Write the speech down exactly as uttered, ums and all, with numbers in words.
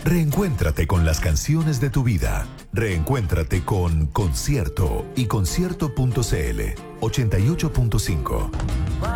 Reencuéntrate con las canciones de tu vida. Reencuéntrate con Concierto y concierto punto c l ochenta y ocho punto cinco.